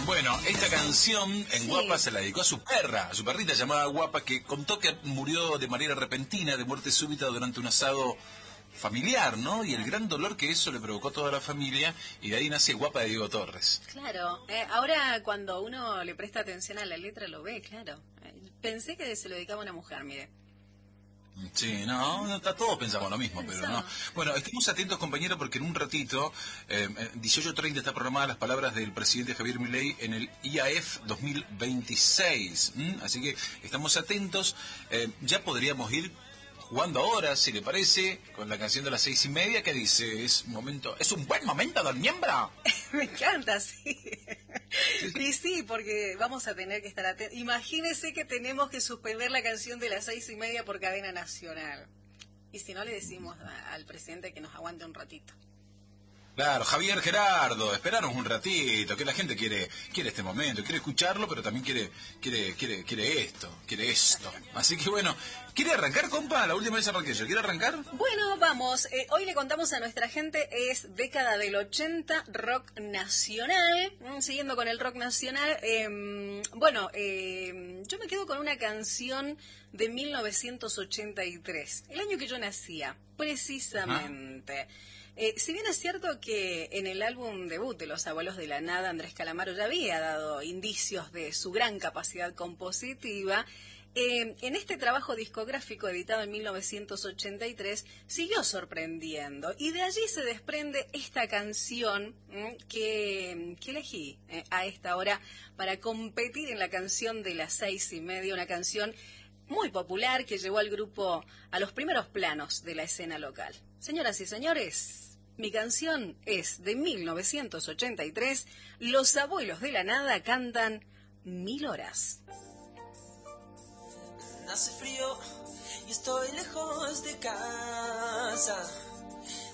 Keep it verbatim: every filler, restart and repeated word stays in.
Bueno, esta canción en Sí. Guapa se la dedicó a su perra, a su perrita llamada Guapa, que contó que murió de manera repentina, de muerte súbita, durante un asado familiar, ¿no? Y el gran dolor que eso le provocó a toda la familia, y de ahí nace Guapa de Diego Torres. Claro, eh, ahora cuando uno le presta atención a la letra lo ve, claro. Eh, Pensé que se lo dedicaba a una mujer, mire. Sí, no, no está, todos pensamos lo mismo, pero no. Bueno, estemos atentos, compañeros, porque en un ratito, eh, dieciocho treinta está programada las palabras del presidente Javier Milei en el I A F dos mil veintiséis. ¿m? Así que estamos atentos. Eh, ya podríamos ir jugando ahora, si le parece, con la canción de las seis y media, que dice, es un momento, es un buen momento, don Miembra. Me encanta, sí. Y sí, porque vamos a tener que estar atentos. Imagínese que tenemos que suspender la canción de las seis y media por cadena nacional. Y si no, le decimos a- al presidente que nos aguante un ratito. Claro, Javier Gerardo, esperanos un ratito, que la gente quiere quiere este momento, quiere escucharlo, pero también quiere quiere quiere quiere esto, quiere esto. Así que bueno, ¿quiere arrancar, compa? La última vez arranqué yo, ¿quiere arrancar? Bueno, vamos. Eh, hoy le contamos a nuestra gente, es década del ochenta, rock nacional. Mm, Siguiendo con el rock nacional, eh, bueno, eh, yo me quedo con una canción de mil novecientos ochenta y tres, el año que yo nacía, precisamente. Eh, si bien es cierto que en el álbum debut de Los Abuelos de la Nada, Andrés Calamaro ya había dado indicios de su gran capacidad compositiva, eh, en este trabajo discográfico editado en mil novecientos ochenta y tres siguió sorprendiendo. Y de allí se desprende esta canción mm, que, que elegí eh, a esta hora para competir en la canción de las seis y media, una canción muy popular que llevó al grupo a los primeros planos de la escena local. Señoras y señores, mi canción es de mil novecientos ochenta y tres. Los Abuelos de la Nada cantan Mil Horas. Hace frío y estoy lejos de casa.